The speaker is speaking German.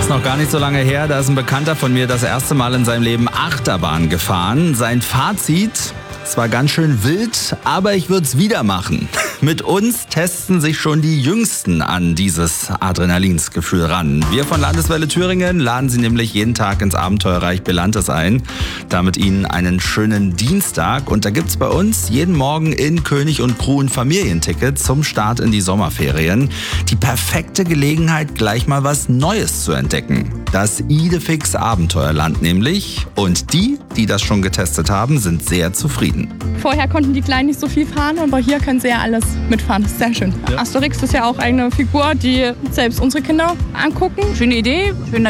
Ist noch gar nicht so lange her, da ist ein Bekannter von mir das erste Mal in seinem Leben Achterbahn gefahren. Sein Fazit: Es war ganz schön wild, aber ich würde es wieder machen. Mit uns testen sich schon die Jüngsten an dieses Adrenalinsgefühl ran. Wir von Landeswelle Thüringen laden Sie nämlich jeden Tag ins Abenteuerreich Belantes ein. Damit Ihnen einen schönen Dienstag. Und da gibt's bei uns jeden Morgen in König und Crew ein Familienticket zum Start in die Sommerferien. Die perfekte Gelegenheit, gleich mal was Neues zu entdecken. Das Idefix Abenteuerland nämlich. Und die das schon getestet haben, sind sehr zufrieden. Vorher konnten die Kleinen nicht so viel fahren, aber hier können sie ja alles mitfahren. Das ist sehr schön. Ja. Asterix ist ja auch eine Figur, die selbst unsere Kinder angucken. Schöne Idee.